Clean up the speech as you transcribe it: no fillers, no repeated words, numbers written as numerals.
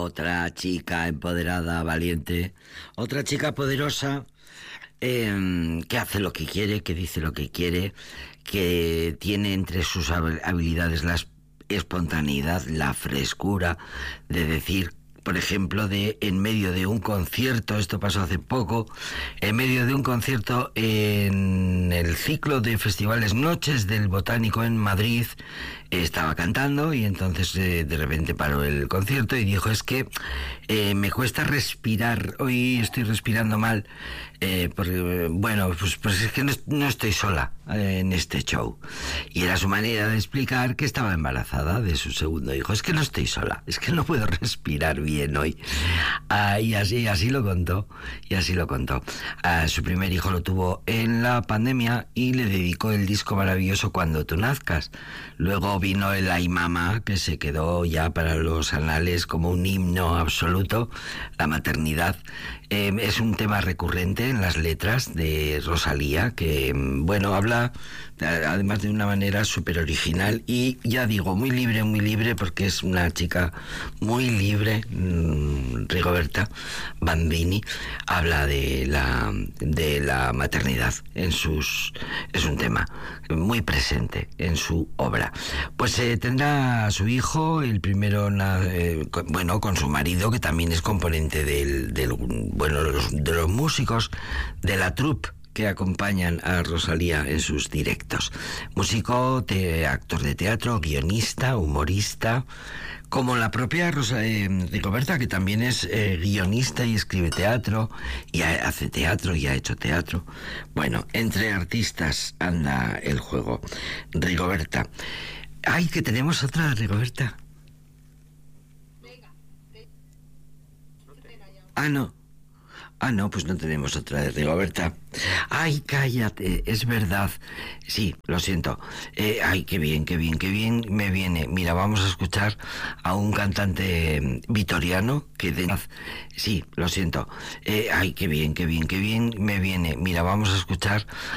otra chica empoderada, valiente, otra chica poderosa, que hace lo que quiere, que dice lo que quiere, que tiene entre sus habilidades la espontaneidad, la frescura de decir, por ejemplo, en medio de un concierto, esto pasó hace poco, en medio de un concierto en el ciclo de festivales Noches del Botánico en Madrid, estaba cantando y entonces de repente paró el concierto y dijo: es que me cuesta respirar, hoy estoy respirando mal, porque, bueno, pues es que no estoy sola en este show. Y era su manera de explicar que estaba embarazada de su segundo hijo. Es que no estoy sola, es que no puedo respirar bien hoy. Y así lo contó, su primer hijo lo tuvo en la pandemia y le dedicó el disco maravilloso Cuando tú nazcas. Luego vino el Ay Mama, que se quedó ya para los anales como un himno absoluto, la maternidad. Es un tema recurrente en las letras de Rosalía, que, bueno, habla además de una manera súper original y, ya digo, muy libre, porque es una chica muy libre. Rigoberta Bandini habla de la maternidad es un tema muy presente en su obra. Pues tendrá a su hijo, el primero, con su marido, que también es componente de los músicos de la troupe que acompañan a Rosalía en sus directos. Músico, actor de teatro, guionista, humorista, como la propia Rigoberta, que también es guionista y escribe teatro, y hace teatro y ha hecho teatro. Bueno, entre artistas anda el juego. Rigoberta. ¡Ay, que tenemos otra de Rigoberta! No, pues no tenemos otra de Rigoberta. Ay, cállate, es verdad. Sí, lo siento. Ay, qué bien me viene. Mira, vamos a escuchar a un cantante vitoriano Sí, lo siento. Ay, qué bien me viene. Mira, vamos a escuchar